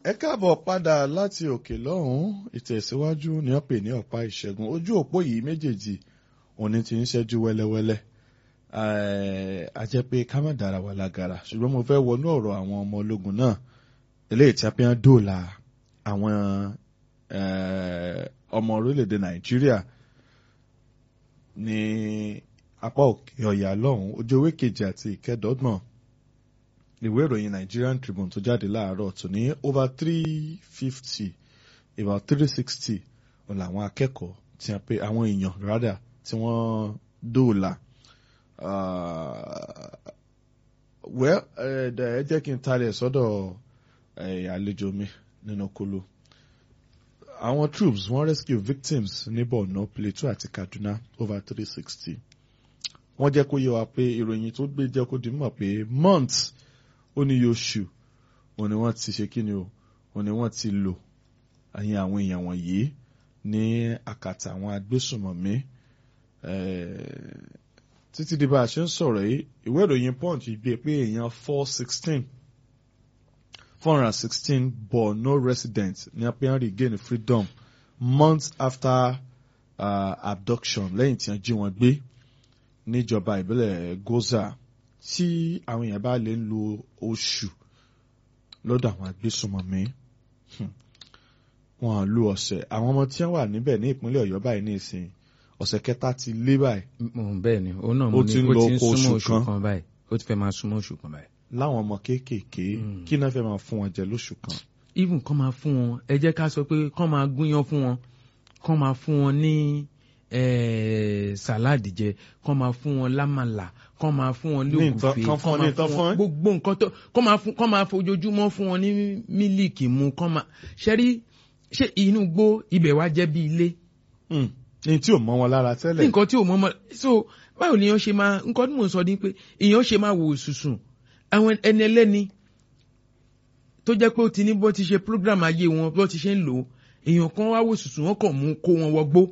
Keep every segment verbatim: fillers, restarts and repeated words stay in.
ẹ káàbọ̀ padà láti òkè lọ́hùn-ún ìtẹ̀síwájú ní ọ̀pẹ ní ọ̀pá ìṣẹ́gun ojú òpó yìí méjèèjì òní ti ń ṣẹ́jú wẹ́lẹ́wẹ́lẹ́ a jẹ́ pé ká má dára wà lágara ṣùgbọ́n mo fẹ́ wọnú ọ̀rọ̀ àwọn ọmọ ológun náà eléyìí tí a fi hàn dóòlà àwọn ọmọ orílẹ̀-èdè Nàìjíríà ní apá òkè ọ̀yà lọ́hùn-ún ojú ewé kejì àti ìkẹẹ̀dọ́gbọ̀n ìwé ìròyìn Nigerian Tribune tó jáde láàárọ̀ tó ní over three fifty about three sixty ọ̀la àwọn akẹ́kọ̀ọ́ tí wọ́n pe àwọn èèyàn rádà tí wọ́n dóòlà. well ẹ jẹ́ kí n tarẹ̀ sọ́dọ̀ àlejò mi nínú kolo. àwọn troops wọ́n rescue victims ní Borno, Plateau àti Kaduna over three sixty. wọ́n jẹ́ kó yé wa pé ìròyìn tó gbé jẹ́ kó di mọ̀ pé months ó ní oṣù òun ni wọ́n ti ṣe kí ni o òun ni wọ́n ti lò àyìn àwọn èèyàn wọ̀nyí ní àkàtà àwọn agbésùnmọ̀mí títí di bá a ṣe ń sọ̀rọ̀ yìí ìwé ìròyìn Punch gbé pé èèyàn four sixteen four hundred sixteen Borno residents ní apẹ́yàn regain freedom months after uh, abduction lẹ́yìn tí wọ́n jí wọn gbé níjọba ìbílẹ̀ Goza tí àwọn èèyàn bá lè ń lo oṣù lọ́dọ̀ àwọn agbésùnmọ̀mí wọn lu ọ̀sẹ̀ àwọn ọmọ tí wọ́n wà níbẹ̀ ní ìpínlẹ̀ Ọ̀yọ́ báyìí ní ìsìn ọ̀sẹ̀ kẹta ti lé báyìí. bẹ́ẹ̀ ni òun náà mo ní kó ti ń súnmọ́ oṣù kan báyìí ó ti fẹ́ máa súnmọ́ oṣù kan báyìí. láwọn ọmọ kéékèèké kí náà fẹ́ máa fún wọn jẹ lóṣù kan. even kán máa fún wọn ẹ jẹ́ ká sọ pé kán máa gúnyán fún wọn kán máa fún wọn ní sàláàdì jẹ kán máa fún wọn lámàlà kán máa fún wọn lóògùnfẹ kán máa fún wọn gbogbo nǹkan tó kán máa fún kán máa fojoojúmọ́ fún wọn ní mílíìkì mu kán máa ṣẹ́rí ṣé inú gbó ibẹ̀ wá jẹ́ bí ilé. ní tí ò mọ́ wọn lára tẹ́lẹ̀. nǹkan tí ò mọ́ wọn so báwo ni èèyàn ṣe máa nǹkan tí mò ń sọ ni pé èèyàn ṣe máa wò sùsùn àwọn ẹni ẹlẹ́ni tó jẹ́ pé ó ti ní bó ti ṣe program ayé wọn bó ti ṣe ń lò ó èèyàn kan wá wò sùsùn wọn kàn mú kó wọn wọgbó.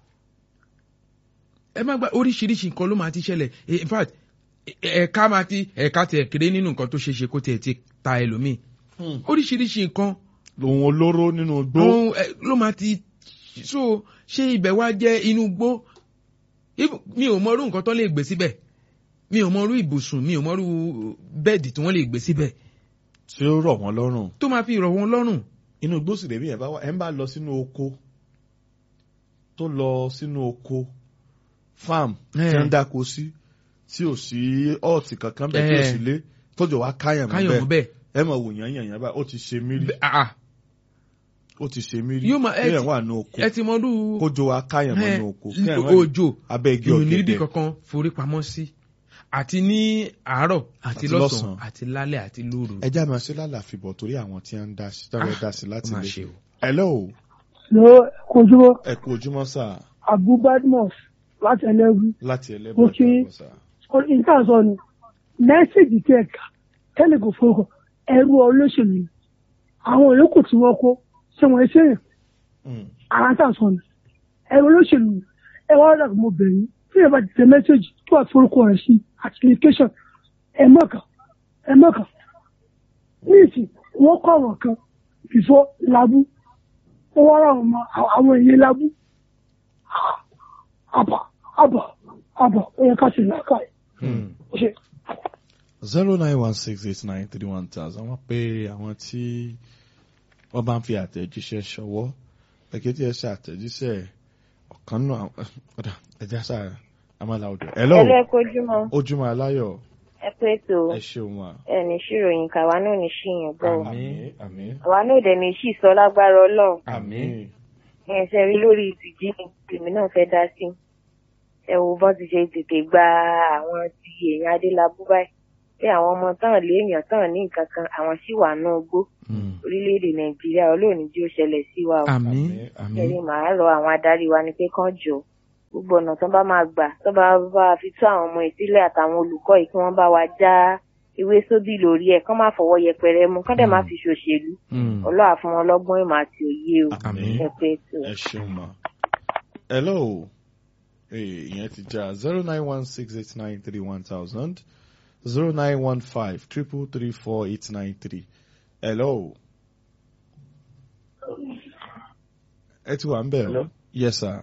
ẹ má gba oríṣiríṣi nǹkan ló máa ti ṣẹlẹ̀ in fact ẹ̀ka máa ti ẹ̀ka tẹ̀ kéré nínú nǹkan tó ṣe ṣe kó tiẹ̀ ti ta ẹlòmíì oríṣiríṣi nǹkan. lòun olóró nínú igbó. ló máa ti so ṣé ibẹ̀ wá jẹ́ inú igbó mi ò mọrú nǹkan tó lè gbé síbẹ̀ mi ò mọrú ibùsùn mi ò mọrú bẹ́ẹ̀dì tí wọ́n lè gbé síbẹ̀. tí ó rọ̀ wọ́n lọ́rùn. tó máa fi rọ̀ wọ́n lọ́rùn. inú igbó sì lè bí ẹ̀ bá wà ẹ̀ ń bá lọ sínú oko tó lọ sínú oko farm tí ń dáko sí tí ò sí ọ̀ọ̀tì kankan bẹ́ẹ̀ tí ò sí lé tọ́jọ́ wa káyàn mọ́ bẹ́ẹ̀ ẹ mọ̀ wò yàn yàn yàn báyìí ó ti ṣe mí rí ó ti ṣe mí rí kéèyàn wà ní oko ẹ ti mọ ọdún kójó wa káyàn mọ́ ní oko òjò abẹ́ igi ọ̀gẹ̀dẹ̀ ìrìn níbi kankan forí pamọ́ sí àti ní àárọ̀ àti lọ́sàn-án àti lálẹ́ àti lóru. ẹ já máa ṣe lálàfíbọ̀ torí àwọn tí wọ́n ń dá sí táwọn dá sí láti lè. hello. lo kò ojúmọ́. ẹ kú ojúmọ́ sà. Abu Badmus láti ẹlẹ́gùn. láti ẹlẹ́gùn. mo kí nǹkan sọ ni mẹ́sẹ̀gì tí ẹ kà tẹ́lẹ̀ kò fọkọ ẹrú olóṣèlú àwọn olókùn tí wọ́n kó ṣé wọ́n ṣe yàn. ara tá a sọ ni ẹrú olóṣèlú ẹ wá rà mo bẹ̀rẹ̀ tí ẹ bá ti tẹ mẹ́sẹ̀gì tó wà forúkọ rẹ̀ sí application ẹ mọ̀kàn ẹ mọ̀kàn níìsì wọ́n kọ́ àwọn kan before labu wọ́n wá ra àwọn èèyàn labu àbà àbà àbà ó yẹ ká sì lákà ẹ̀. zero nine one six eight nine three one thousand wọ́n pé àwọn tí wọ́n bá ń fi àtẹ̀jíṣẹ́ ṣọwọ́ ẹ̀kẹ́ tí ẹ ṣe àtẹ̀jíṣẹ́ ọ̀kan náà ọ̀dà ẹ̀já sáà amala ọdọ. hello ẹlẹ́kojúmọ́. ojúmọ́ aláyọ̀. ẹ pé tó ẹ ṣeun wa. ẹ ní ṣìròyìn kàwa náà ní ṣìyàn bọ̀. àmín àmín. àwa náà dẹ̀ ní ṣì sọ lágbára ọlọ́run. àmín. ẹ ṣe rí lórí ìtìjí ni tèmi náà fẹ́ dá sí. ẹ wo bọ́n ti ṣe tètè gba àwọn ti èèyàn adélábù báyìí pé àwọn ọmọ tán léèyàn tán ní nǹkan kan àwọn sì wà náà gbó. orílẹ̀-èdè nàìjíríà olóòní tí ó ṣẹlẹ̀ sí wa o. àmín àmín. ẹni màá rọ àwọn adarí wa ni pé kán jọ gbogbo ọ̀nà tó bá máa gbà tó bá bá fi tó àwọn ọmọ ìsílẹ̀ àtàwọn olùkọ́ yìí kí wọ́n bá wa já ewé sóbì lórí ẹ̀ kán má fọwọ́ yẹpẹrẹ mú kán dẹ̀ má fi ṣòṣèlú ọlọ́wà fún wọn lọ́gbọ́n ìmọ̀ àti òye o. ẹ pé tó. ẹ ṣeun ma. hello ìyẹn ti já zero nine one six eight nine three one thousand zero nine one five triple three four eight nine three hello ẹ ti wà ń bẹ̀ ọ́. Yes sir.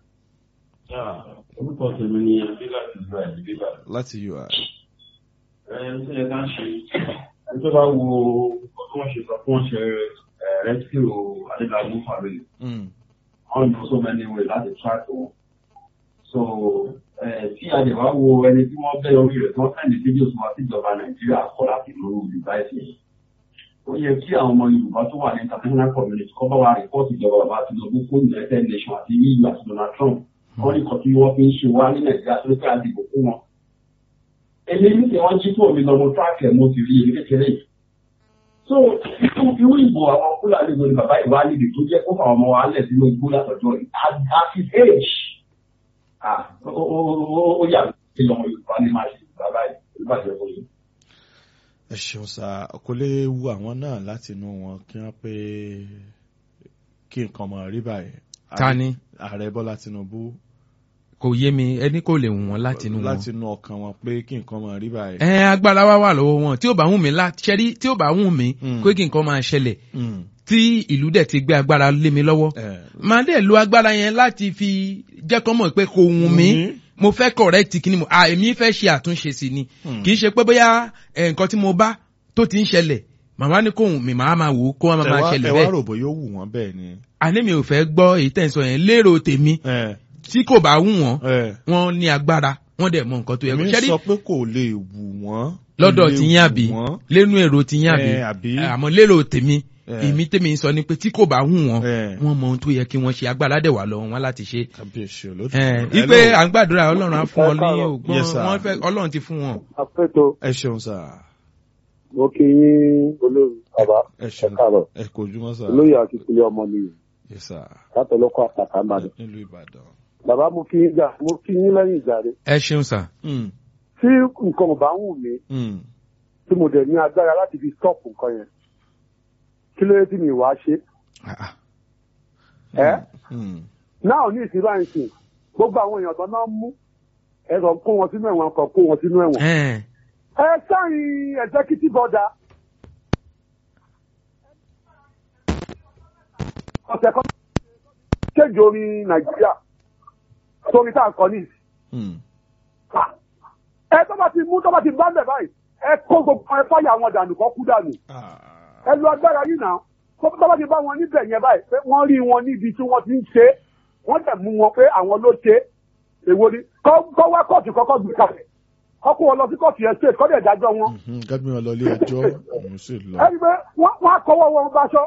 orúkọ tèmi ni ẹbí láti ìlú àìní bíbá. Láti U I. ẹ ẹ ṣe ẹ ká ṣe ẹ tó bá wo ọdún wọn ṣe sọ fún ọṣẹ rescue Adélábù family. On so many ways láti try to so tí a lè wá wo ẹni tí wọ́n bẹ́ orí rẹ̀ tí wọ́n sẹ́ni fídíò tó wá sí ìjọba Nàìjíríà kọ́ láti lóru Yorùbá ẹ̀sìn. Ó yẹ kí àwọn ọmọ Yorùbá tó wà ní international community kọ́ bá wa rìpọ́ọ̀tì ìjọba bàbá Tinubu fún United Nations àti E U àti Donald Trump. Wọ́n ní kan tí wọ́n fi ń ṣe wá ní Nàìjíríà tó ní pé a dìbò fún wọn. Èmi ní tí wọ́n jí fún omi lọ́mọ tíráàkì mo ti rí èmi kékeré. So irú ìbò àwọn Fúlàní ìbò ni bàbá ìwà níbi tó jẹ́ kó fà ọmọ wa lẹ̀ sínú igbó látọjọ́ yìí at his age. Ah, ó yà kí lọ́mọ Yorùbá ní máa ṣe bàbá ìbàjẹ́ fún yìí. Ẹ ṣeun sá kò lè wu àwọn náà láti inú wọn kí wọ́n pé kí nǹkan mọ̀ rí báyìí. Ta ni? Ààrẹ Bọ́lá Tinubu. Kò yé mi ẹni kò lè wù wọ́n láti inú wọn. Láti inú ọkàn wọn pé kí nǹkan mọ̀ rí báyìí. Ẹ agbára wa wà lọ́wọ́ wọn tí ó bá wù mí láti ṣẹ́rí tí ó bá wù mí pé kí nǹkan máa ṣẹlẹ̀ tí ìlú dẹ̀ ti gbé agbára lé mi lọ́wọ́. Màá dẹ̀ lo agbára yẹn láti fi jẹ́ kọ́ mọ̀ pé kò wù mí. Mo fẹ́ correct kí ni mo à èmi fẹ́ ṣe àtúnṣe sí ni kì í ṣe pé bóyá nǹkan tí mo bá tó ti ń ṣẹlẹ̀ màmá ní kò wù mí màá máa wò ó kó máa máa ṣẹlẹ̀ bẹ́ẹ̀. Ẹ wá rò bó yóò wù wọ́n bẹ́ẹ̀ ni. Àní mi ò fẹ́ gbọ́ èyí tẹ̀ ń sọ yẹn lérò tèmi tí kò bá wù wọ́n wọ́n ní agbára wọ́n dẹ̀ mọ nǹkan tó yẹ kó ṣẹ́rí. Èmi sọ pé kò lè wù wọ́n. Lọ́dọ̀ ti yín àbí lẹ́nu èrò ti yín àbí àmọ́ lérò tèmi èmi tèmi ń sọ ni pé tí kò bá wù wọ́n wọ́n mọ ohun tó yẹ kí wọ́n ṣe agbára dẹ̀ wà lọ́wọ́ wọn láti ṣe. Ipe à ń gbàdúrà Ọlọ́run á fún wọn ní ògbọ́n wọ́n fẹ́ Ọlọ́run ti fún wọn. Ẹ ṣeun sá. Mo kí yín olórí bàbá ẹ káàárọ̀ ẹ kò jùmọ̀ sá. olóyè akíkúlé ọmọ mi látọlọ́kọ̀ àtàkà Ìbàdàn. nílùú Ìbàdàn. Bàbá mo kí yín jà mo kí yín lẹ́yìn ìjàre. Ẹ ṣeun sá. Tí nǹkan ò bá wù mí tí mo dẹ̀ ní agbára láti fi stop nǹkan yẹn kí ló yẹ tí mi wá ṣe. ẹ náà ní ìsinmi báyìí sìn gbogbo àwọn èèyàn tó náà mú ẹ̀rọ kó wọn sínú ẹ̀wọ̀n kan kó wọn sínú ẹ̀wọ̀n. ẹ sáyìn executive order. ọ̀sẹ̀ kan kéde orin Nàìjíríà sórí tá a kọ ní ìsìn. ẹ tó bá ti mú tó bá ti bá ń bẹ̀ báyìí ẹ kó gbogbo ẹ fáyà wọn dànù kọ́ kú dànù. ẹ lu agbára yìí náà tó bá ti bá wọn níbẹ̀ yẹn báyìí pé wọ́n rí wọn níbi tí wọ́n ti ń ṣe wọ́n dẹ̀ mú wọn pé àwọn ló ṣe èwo ni kọ́ wá kóòtù kọ́kọ́ gbé kalẹ̀ kọ́ kó wọn lọ sí kóòtù yẹn state kọ́ dẹ̀ dájọ́ wọn. gẹ́gẹ́ wọn lọ ilé ẹjọ́ òun sì lọ. ẹ rí i pé wọ́n á kọ́wọ́ wọn báṣọ.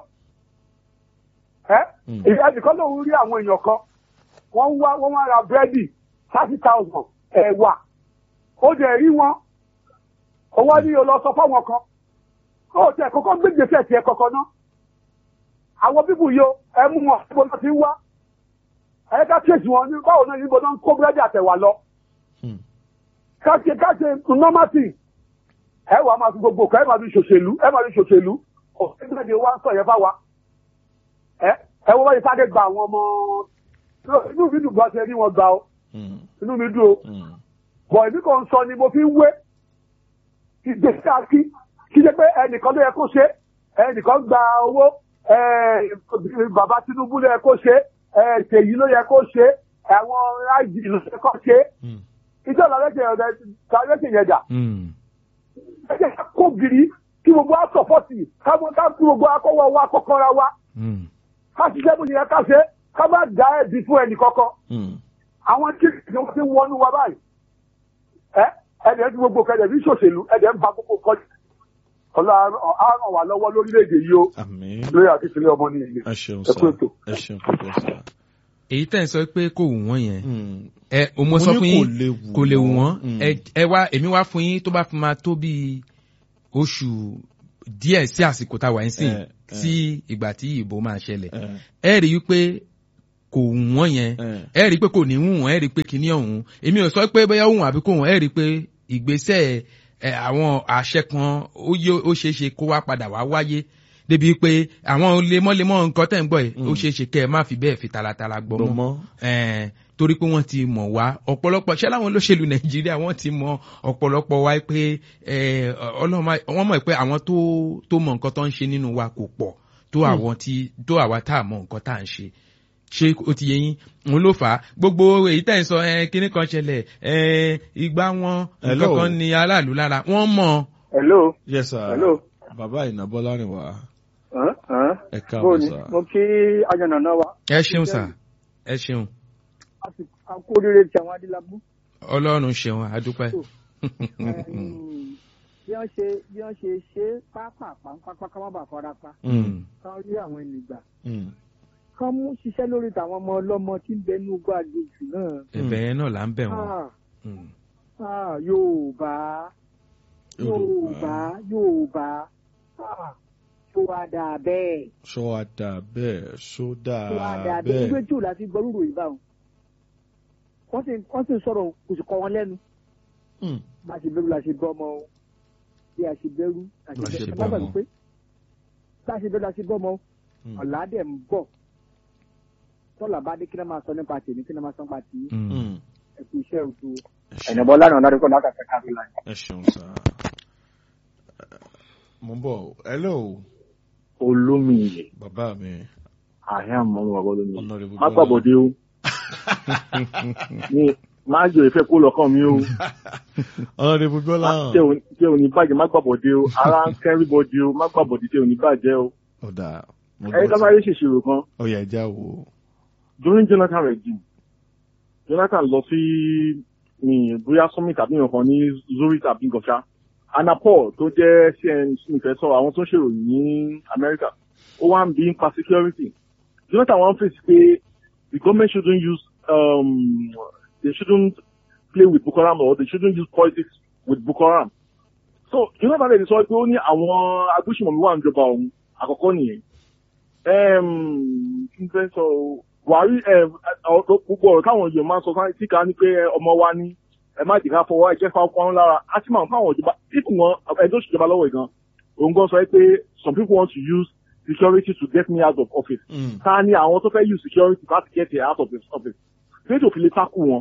ẹ ẹnìkan lòun rí àwọn èèyàn kan wọ́n wá wọ́n wá ra búrẹ́dì thirty thousand ẹ̀wà ó dẹ̀ rí wọn owó ní o lọ sọ fáwọn kan ó tẹ kọ́kọ́ gbégbèsè tiẹ̀ kọ́kọ́ ná àwọn bíbù yìí ó ẹ mú wọn níbo náà ti ń wá ẹ ká kéèsì wọn ní báwo náà níbo náà ń kó búrẹ́dì àtẹ̀wà lọ káṣe káṣe nọ́màtì ẹ wà máa fi gbogbo kan ẹ máa fi ṣòṣèlú ẹ máa fi ṣòṣèlú ọ̀sẹ̀ wa ń sọ yẹn fáwa ẹ ẹ wọ́n báyìí sáré gba àwọn ọmọ inú mi dùn bá ṣe rí wọn gbà ó inú mi dùn ó bọ̀ èmi kàn ń sọ ni mo fi ń wé ìgbésí àkí kí jẹ́ pé ẹnìkan ló yẹ kó ṣe ẹnìkan gba owó bàbá Tinubu ló yẹ kó ṣe Ṣèyí ló yẹ kó ṣe àwọn ráìjì ló yẹ kó ṣe ìjọba lẹ́sẹ̀ yẹn dà ẹ̀jẹ̀ kó gírí kí gbogbo á sọ̀pọ̀tì ká kí gbogbo akọ́wọ́ wa kọ́kọ́ra wa ká ṣiṣẹ́ bó yẹ ká ṣe ká má dá ẹ̀bí fún ẹnì kọ́kọ́ àwọn tí wọ́n ti wọnú wa báyìí ẹ̀dẹ̀ tí gbogbo kẹ̀dẹ̀ bí ṣòṣèlú ẹ̀dẹ̀ ń ba gbogbo kọjú ọlọ́run á ràn wá lọ́wọ́ lórílẹ̀‐èdè yìí ó lórí àti ìpínlẹ̀ ọmọ ní ilé ẹ̀kú ètò. èyí tẹ̀ ń sọ pé kò wù wọ́n yẹn ẹ o mo sọ fún yín kò lè wù wọ́n ẹ wá èmi wá fún yín tó bá fi máa tó bí oṣù díẹ̀ sí àsìkò tá a wà yín sìn sí ìgbà tí ìbò máa ṣẹlẹ̀ ẹ rí i pé kò wù wọ́n yẹn ẹ rí i pé kò ní wù wọ́n ẹ rí i pé kìíní ọ̀hún èmi ò sọ pé bóyá wù wọ́n àbí kò wọ́n ẹ rí i pé ìgbésẹ̀ àwọn àṣẹ kan ó ṣeé ṣe kó wá padà wá wáyé débi pé àwọn lemọ́lemọ́ nǹkan tẹ̀ ń gbọ́ yìí ó ṣeé ṣe kẹ́ ẹ má fi bẹ́ẹ̀ fi taratara gbọ́ mọ́ torí pé wọ́n ti mọ̀ wá ọ̀pọ̀lọpọ̀ ṣé láwọn olóṣèlú Nàìjíríà wọ́n ti mọ̀ ọ̀pọ̀lọpọ̀ wá pé wọ́n mọ̀ pé àwọn tó mọ̀ nǹkan tó ń ṣe nínú wa kò pọ̀ tó àwọn tí tó àwa tá a mọ̀ nǹkan tá à ń ṣe ṣé o ti yé yín òun ló fà á gbogbo èyí tẹ̀ ń sọ ẹ kíní kan ṣẹlẹ̀ ẹ ìgbà wọn nǹkan kan ní aráàlú lára wọ́n mọ̀. hello. yes sir. hello. bàbá ìnàbọ́lá rìn wá. ẹ káàbọ̀ bóòni sà. mo kí ajànàná wa. ẹ ṣeun sà ẹ ṣeun. a kú oríire tí àwọn adélábù. ọlọ́run ṣeun àdúpẹ́. bí wọ́n ṣe bí wọ́n ṣe ṣe pápápá pápá ká má bàa fara pa. kán rí àwọn ènìgbà. kán mú ṣiṣẹ́ lórí tàwọn ọmọ ọlọ́mọ tí ń bẹ ní ogún àjèjì náà. ẹ̀bẹ̀ yẹn náà là ń bẹ̀ wọ́n. Yorùbá Yorùbá Yorùbá ṣó wá dáa bẹ́ẹ̀. ṣó wá dáa bẹ́ẹ̀ ṣó dáa bẹ́ẹ̀. ṣó wá dáa bẹ́ẹ̀ ìgbé tí ò láti gbọ́ rúrò yìí báwọn. wọ́n sì wọ́n sì sọ̀rọ̀ kò sì kọ́ wọn lẹ́nu. bá a ṣe bẹ̀rù la ṣe bọ́ ọmọ o bí a ṣe bẹ̀rù la ṣe bẹ̀rù ọmọ pé bá a ṣe bẹ̀rù la ṣe bọ́ ọmọ ọ̀la dẹ̀ ń bọ̀ tọ́lá bá dé kí náà máa sọ nípa tèmi kí náà máa sọ nípa tì í ẹ̀kú iṣẹ́ òdu ẹ̀nà bọ́ lánàá lọ́dún kọ́ lákàtà káfíńlá. ẹ ṣeun sá mo ń bọ̀ hello. olómìnira. bàbá mi. àyà mọ́ mi bàbá olómìnira. má gbàbọ̀dé o. ní má jò ìfẹ́ kó lọ́kàn mi o. ọ̀nàdé gbogbo láwọn. tí ò ní bàjẹ́ má gbàbọ̀dé o ara ń kẹ́rí bọ́dé o má gbàbọ̀dé tí ò ní bàjẹ́ o. ọ̀dà. ẹ̀yin ká sáré ṣèṣirò kan. ó yá ẹja wò. during Jonathan regime Jonathan lọ sí ní bóyá summit tàbí nǹkan ní Zurich tàbí nǹkan Anna Paul tó jẹ́ C N N sọ àwọn tó ń ṣèròyìn ní America ó wá ń bí nípa security Jonathan wọ́n fèsì pé the government shouldn't use um, they shouldn't play with Boko Haram or they shouldn't use politics with Boko Haram. So Jonathan lè sọ pé ó ní àwọn agbésùnmọ̀mí wà níjọba òun àkọ́kọ́ nìyẹn. kí n fẹ́ sọ Buhari gbogbo ọ̀rọ̀ káwọn èèyàn máa ń sọ sí ká ní pé ọmọ wa ní ẹ má jìká fọwọ́ ẹ̀jẹ̀ fáwọn lára á ti máa ń fáwọn ìjọba ipò wọn ẹni tó ṣèjọba lọ́wọ́ ìgan òun gan sọ pé some people want to use security to get me out of office. ta ni àwọn tó fẹ́ use security láti get me out of this office. bí ètò òfin lè takú wọn.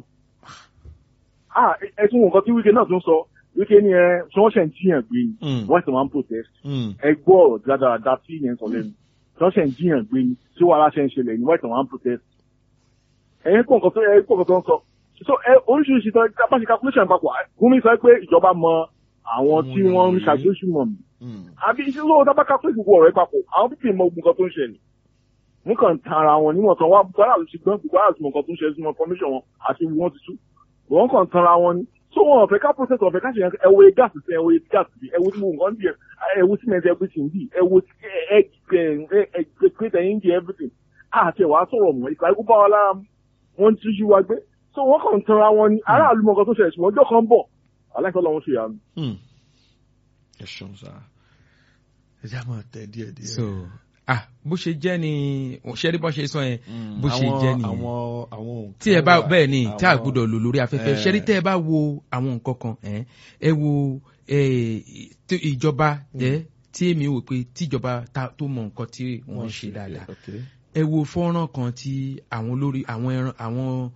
ẹ tún wọn nǹkan tí Wike náà tún sọ Wike ni ẹ tí wọ́n ṣe ń jiyàn gbé ni wọ́n sì máa ń protest. ẹ gbọ́ ọ̀rọ̀ dáadáa tí ìyẹn sọ lẹ́nu tí wọ́n ṣe ń jiyàn gbé ni tí wàhálà ṣe ń ṣẹlẹ̀ ni wọ́n sì máa ń protest. ẹ̀yin kọ̀ nǹkan tó ẹ kọ̀ nǹkan tó ń sọ so ẹ oríṣiríṣi tó bá ṣe calculation papọ̀ Gumi sọ pé ìjọba mọ àwọn tí wọ́n ń ṣàgbéṣù mọ̀ mí. àbí iṣẹ́ lówó tá bá calculate gbogbo ọ̀rẹ́ papọ̀ àwọn pípé mọ gbogbo nǹkan tó ń ṣẹlẹ̀. wọ́n kàn tan ara wọn níwọ̀n tán wá Buhari àti ṣùgbọ́n Buhari àti nǹkan tó ń ṣẹlẹ̀ sínú information wọn àti wọ́n ti tú. wọ́n kàn tan ara wọn ni. so wọn ọ̀fẹ́ ká process ọ̀fẹ́ ká ṣe ẹwọ gas sí ẹwọ gas sí ẹwọ tí mo nǹkan bí ẹwọ cement everything bí ẹwọ create engine everything. àti ẹ̀wà sọ̀rọ̀ mọ́ ìgbà ikú bá wa lára wọn ti ṣú wa gbé. so wọ́n kàn tan ara wọn ni aráàlú mọ̀ọ́kan tó ṣẹlẹ̀ ṣùgbọ́n ọjọ́ kan bọ̀ aláìsàn lọ́wọ́ ṣe yàrá. ẹ ṣeun sá ẹ já máa tẹ díẹ̀ díẹ̀. so ah bó ṣe jẹ́ ni ṣẹ́rí bó ṣe sọ yẹn bó ṣe jẹ́ ni tí ẹ bá bẹ́ẹ̀ ni tí a gbọ́dọ̀ lò lórí afẹ́fẹ́ ṣẹ́rí tẹ́ ẹ bá wo àwọn nǹkan kan ẹ wo ìjọba tí èmi wò pé tíjọba tó mọ nǹkan tí wọ́n ń ṣe dáadáa ẹ wo fọ́nrán kan tí àwọn olórí àwọn ẹran àwọn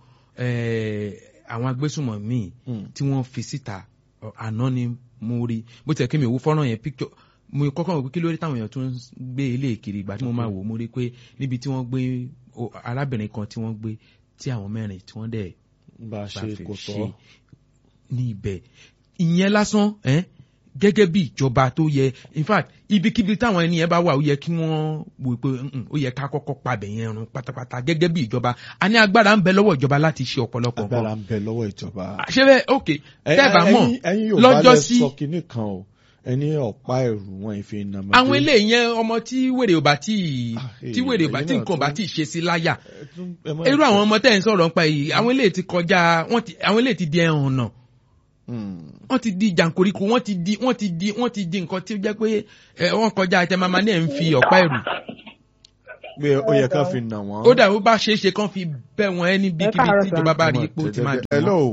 àwọn agbésùnmọ̀mí tí wọ́n fi síta àná ni mo rí bó tẹ̀ kí mi ò wo fọ́nrán yẹn picture mo kọ́kọ́ wò pé kí ló dé táwọn èèyàn tún gbé ilé ìkiri ìgbà tí mo máa wò mo rí pé níbi tí wọ́n gbé arábìnrin kan tí wọ́n gbé tí àwọn mẹ́rin tí wọ́n dẹ̀ bá ṣe kò tọ́ ní ibẹ̀ ìyẹn lásán gẹ́gẹ́ bí ìjọba tó yẹ in fact ibikíbi táwọn ẹni yẹn bá wà ó yẹ kí wọ́n wò pé ó yẹ ká kọ́kọ́ pabẹ̀ yẹn run pátápátá gẹ́gẹ́ bí ìjọba a ní agbára ń bẹ lọ́wọ́ ìjọba láti ṣe ọ̀pọ̀lọpọ̀ nǹkan agbára ń bẹ lọ́wọ́ ìjọba. ṣé bẹ́ẹ̀ ok tẹ́ẹ̀bà mọ̀ lọ́jọ́ sí ẹ̀yin yóò bá lẹ sọ kinní kan o ẹni ọ̀pá ẹ̀rù wọn ìfi iná máa dé. àwọn ilé yẹn ọmọ tí wèrè ò bá tí tí wèrè ò bá tí nǹkan ò bá tí ṣe sí láyà irú àwọn ọmọ tẹ́ ń sọ̀rọ̀ nípa yìí àwọn ilé ti kọjá àwọn ilé ti di ẹ̀hàn náà wọ́n ti di jàǹkóríkó wọ́n ti di wọ́n ti di wọ́n ti di nǹkan tí ó jẹ́ pé wọ́n kọjá àti màmá náà ń fi ọ̀pá ẹ̀rù. pé ó yẹ ká fi nà wọ́n. ó dà ó bá ṣeé ṣe kán fi bẹ́ wọn ẹ́ níbikíbi tí ìjọba bá rí ipò tí máa dùn wọ́n. hello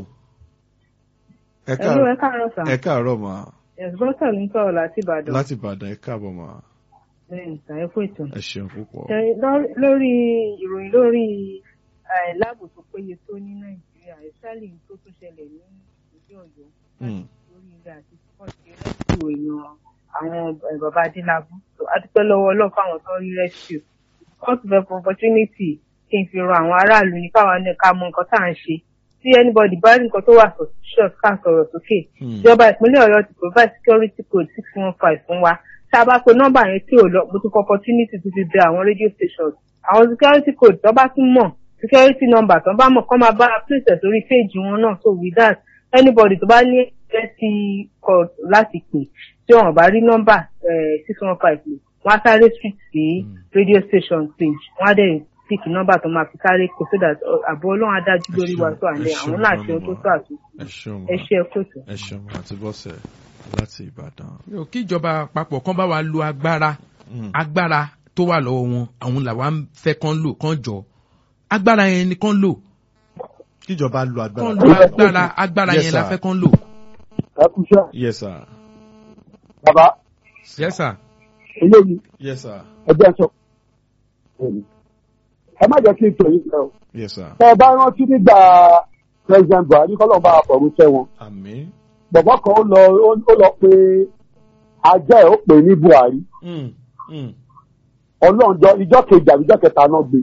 ẹ káàárọ̀ ẹ káàárọ̀ mà. ẹ̀sìbọ́sà ń sọ̀rọ̀ láti Ìbàdàn. láti Ìbàdàn ẹ káàbọ̀ mà. bẹ́ẹ̀ni sàyẹ fún ètò. ẹ ṣeun púpọ̀. lórí ìròyìn lórí láàbò tó péye tó ní Nàìjíríà ìsálì tó tún ṣẹlẹ̀ ní ìlú Ọ̀yọ́ lórí ilé àti fọ́ọ̀tì rẹ́síù èèyàn àwọn bàbá Adélábù a dúpẹ́ lọ́wọ́ Ọlọ́run fáwọn tó rí rẹ́síù court of opportunity kí n fi ran àwọn aráàlú ní káwọn ní ká mọ nǹkan tá à ń ṣe tí anybody bá ní nǹkan tó wà suspicious ká sọ̀rọ̀ sókè ìjọba ìpínlẹ̀ Ọ̀yọ́ ti provide security code six one five fún wa tá a bá pe nọ́mbà yẹn tí ò lọ mo tún kọ opportunity to fi bẹ àwọn radio stations àwọn security code tó bá tún mọ̀ security number tó bá mọ̀ kọ́ máa bá place sórí page wọn náà so with that anybody tó bá ní ẹtí code láti pè tí wọn bá rí nọ́mbà six one five lè wọn á sáré street sí radio station page wọn á dẹ̀ pick nọ́mbà tó máa fi sáré kó so that àbọ̀ ọlọ́run adájú lórí wa tó àlẹ́ àwọn náà ṣe tó tó àtúntò ẹ ṣe ẹ kóòtù. ẹ ṣeun àti bọ́sẹ̀ láti Ìbàdàn. yóò kí ìjọba àpapọ̀ kan bá wa lo agbára agbára tó wà lọ́wọ́ wọn àwọn làwa ń fẹ́ kán lò kán jọ agbára yẹn ni kán lò. kíjọba lo agbára. kán lo agbára agbára yẹn la fẹ́ kán lò. ẹ kú iṣẹ́. yes sir. bàbá. yes sir. eléyìí. yes sir. ẹ jẹ́ sọ. ẹ má jẹ́ kí n tẹ̀yìn lọ. yes sir. ẹ bá rántí nígbà president Buhari kọ́lọ́ bá a fọ̀rọ̀ fẹ́ wọn. àmín. bọ̀bọ̀ kan ó lọ ó lọ pé ajá ẹ̀ ó pè ní Buhari. ọlọ́njọ́ ìjọ kejì àbí ìjọ kẹta náà gbé.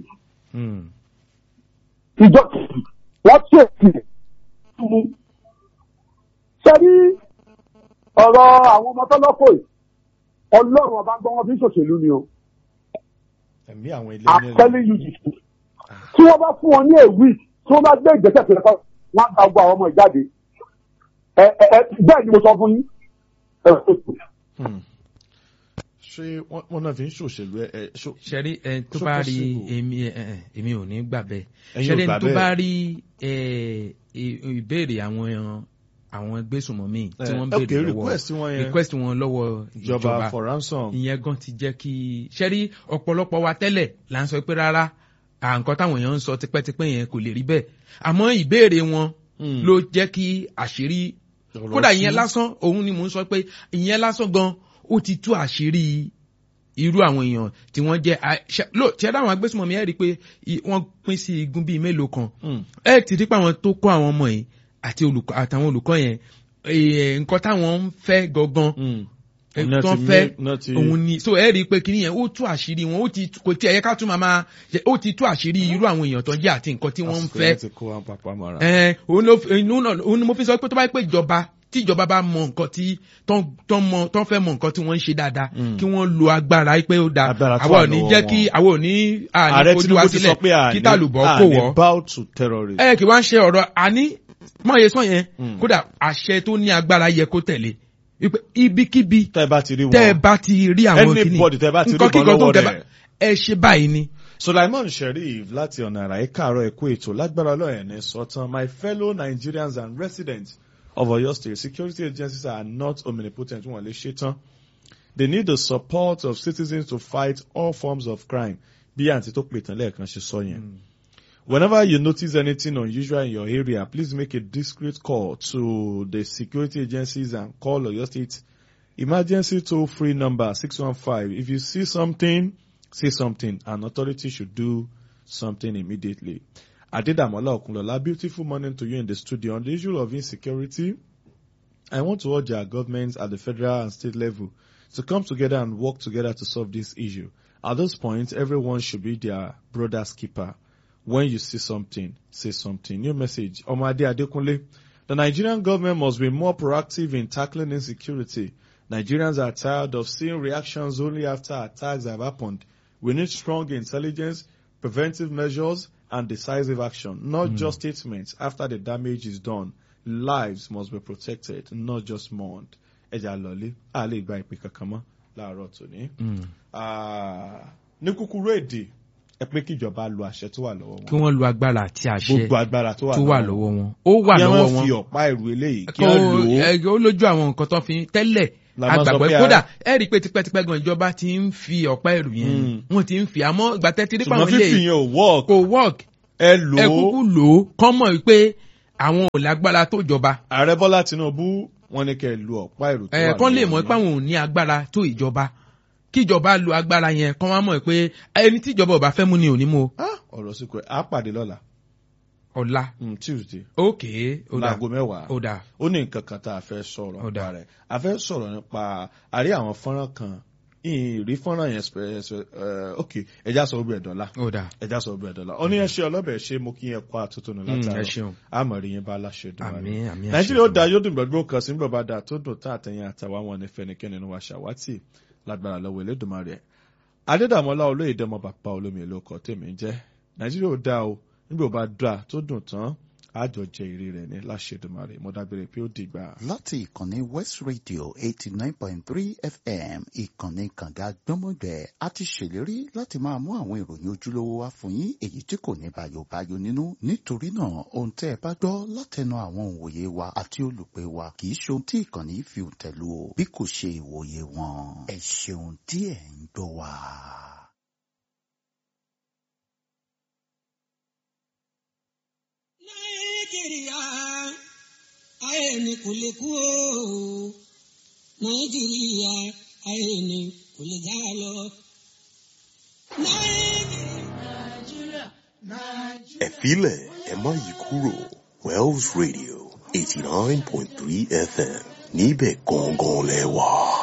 ìjọ kejì wọ́n tí èsì rẹ̀ mú. sẹ́rí ọ̀rọ̀ àwọn ọmọ tọ́lọ́kọ̀ yìí ọlọ́run ọba gbọ́ wọn fi ń ṣòṣèlú ni o. ẹ̀mí àwọn ilé I'm telling you this. tí wọ́n bá fún wọn ní èwì tí wọ́n bá gbé ìgbésẹ̀ tó lọ́kọ̀ wọ́n á gba gbogbo àwọn ọmọ ìjáde. ẹ ẹ bẹ́ẹ̀ ni mo sọ fún yín. ṣé wọ́n náà fi ń ṣòṣèlú ẹ. ṣẹ́rí ẹni tó bá rí èmi èmi ò ní gbà bẹ́ẹ̀ ṣẹ́rí ẹni tó bá rí ìbéèrè àwọn àwọn gbésùmọ̀mí tí wọ́n ń béèrè lọ́wọ́ request wọn lọ́wọ́ ìjọba for ransom ìyẹn gan ti jẹ́ kí ṣẹ́rí ọ̀pọ̀lọpọ̀ wa tẹ́lẹ̀ là ń sọ pé rárá à nǹkan táwọn èèyàn ń sọ tipẹ́tipẹ́ yẹn kò lè rí bẹ́ẹ̀ àmọ́ ìbéèrè wọn ló jẹ́ kí àṣírí kódà ìyẹn lásán òun ni mò ń sọ pé ìyẹn lásán gan ó ti tú àṣírí irú àwọn èèyàn tí wọ́n jẹ́ ló tí ẹ dáwọn agbésùmọ̀mí ẹ̀ rí i pé wọ́n pín sí igun bíi mélòó kan ẹ̀ ti rí pé àwọn tó kó àwọn ọmọ yìí àti olùkọ́ àtàwọn olùkọ́ yẹn nǹkan táwọn ń fẹ́ gangan tó ń fẹ́ òun ni so ẹ rí i pé kìnìún yẹn ó tú àṣírí wọn ó ti kò tí ẹ̀yẹ ká tún máa máa ó ti tú àṣírí irú àwọn èèyàn tó ń jẹ́ àti nǹkan tí wọ́n ń fẹ́ òun ni mo fi sọ pé tó bá pé ìjọba tí ìjọba bá mọ nǹkan tí tó ń fẹ́ mọ nǹkan tí wọ́n ń ṣe dáadáa kí wọ́n lo agbára pé ó dáa àwọn ò ní jẹ́ kí àwọn ò ní àní fojú wa sílẹ̀ kí tàlùbọ̀ kò wọ́ ẹ kí wọ́n ṣe ọ̀rọ̀ àní mọ̀ yẹ sọ yẹn kódà àṣẹ tó ní agbára yẹ kó tẹ̀lé ibikíbi tẹ́ bá ti rí wọn tẹ́ bá ti rí àwọn kìíní nǹkan kíkan tó tẹ́ bá ẹ ṣe báyìí ni. Sulaiman Sheriff láti ọ̀nà àrà ẹ̀ka àárọ̀ ẹ̀kọ́ ètò lágbára ọlọ́yẹ̀ ní sọ́tàn my fellow Nigerians and residents of Oyo State security agencies are not omnipotent wọn lè ṣe tán they need the support of citizens to fight all forms of crime bí àǹtí tó pè tán lẹ́ẹ̀kan ṣe sọ yẹn. Whenever you notice anything unusual in your area, please make a discreet call to the security agencies and call Oyo State emergency toll-free number six one five. If you see something, say something, and authorities should do something immediately. Adedamola Okunlola, beautiful morning to you in the studio. On the issue of insecurity, I want to urge our governments at the federal and state level to come together and work together to solve this issue. At this point, everyone should be their brother's keeper. When you see something, say something. New message. Omade Adekunle. The Nigerian government must be more proactive in tackling insecurity. Nigerians are tired of seeing reactions only after attacks have happened. We need strong intelligence, preventive measures, and decisive action, not mm. just statements after the damage is done. Lives must be protected, not just mourned. Ẹja lọlé, a lè gba ìpè kankan mọ́ láàárọ̀ tòní. Ní kúkúrú èdè, ẹ pé kí ìjọba lo àṣẹ tó wà lọ́wọ́ wọn. Kí wọ́n lo agbára àti àṣẹ gbogbo agbára tó wà lọ́wọ́ wọn. Ó wà lọ́wọ́ wọn. Kí wọ́n fi ọ̀pá ìrù eléyìí kí wọ́n lò ó. Ó lójú àwọn nǹkan tó fi tẹ́lẹ̀ àgbàgbọ́ kódà ẹ rí i pé tipẹ́tipẹ́ gan ìjọba ti ń fi ọ̀pá ìrù yẹn wọ́n ti ń fi àmọ́ ìgbà tẹ́ ti rí pàwọn ilé yìí kò work ẹ lò ó ẹ kúkú lò ó kọ́ mọ̀ wípé àwọn ò lágbára tó jọba. Ààrẹ Bọ́lá Tinubu wọ́n ní kẹ́ ẹ lo ọ̀pá ìrù tó wà lọ́wọ́. ẹ kàn lè mọ̀ pé àwọn ò ní agbára tó ìjọba kí ìjọba lo agbára yẹn kọ́ wá mọ̀ pé ẹni tí ìjọba ò bá fẹ́ mú ni ò ní mú o. ọ̀rọ̀ sí kò á pàdé lọ́la. ọ̀la Tuesday. ok ó dà láago mẹ́wàá. ó dà ó ní nǹkan kan tá a fẹ́ sọ̀rọ̀ nípa rẹ̀ a fẹ́ sọ̀rọ̀ nípa àrí àwọn fọ́nrán kan ìrì fọ́nrán yẹn spẹ̀ ok ẹja sọ ọgbẹ̀ dọ́là ẹja sọ ọgbẹ̀ dọ́là ọ ní ẹ ṣe ọlọ́bẹ̀ ṣe mo kí ẹ kọ́ àtúntò nù látàrọ àmọ̀rí yẹn bá aláṣẹ dùn wá ní. nàìjíríà ó da yóò dùn gbọ́dọ̀ kan sí bàbá dà tó dùn tá àtẹ̀yìn àtàwọn àwọn ní fẹnikẹ́ni ní wa ṣàwátì lágbára lọ́wọ́ Elédùmarè. Adédàmọ́lá olóyèdè ọmọ bàbá olómi èlò ọkọ̀ tèmi jẹ́ nàìjíríà ó da o níbi ò bá dà tó dùn tán àjọ jẹ èrè rẹ̀ ní láṣẹdùmarè mo dágbére pé ó dìgbà. láti ìkànnì West Radio eighty nine point three F M ìkànnì kànga gbọ́mọgbẹ́ a ti ṣèlérí láti máa mú àwọn ìròyìn ojúlówó wá fún yín èyí tí kò ní bàyòbáyò nínú nítorí náà ohun tẹ́ ẹ bá gbọ́ látẹnu àwọn òǹwòye wa àti olùpẹ̀ wa kì í ṣe ohun tí ìkànnì fi tẹ̀lú o bí kò ṣe ìwòye wọn ẹ ṣeun tí ẹ ń gbọ́ wa. Nàìjíríà ayé ni kò lè kú o Nàìjíríà ayé ni kò lè já lọ. Nàìjíríà Nàìjíríà. Ẹ filẹ̀ ẹ má yí kúrò Wells Radio eighty nine point three F M níbẹ̀ gangan lẹ wà.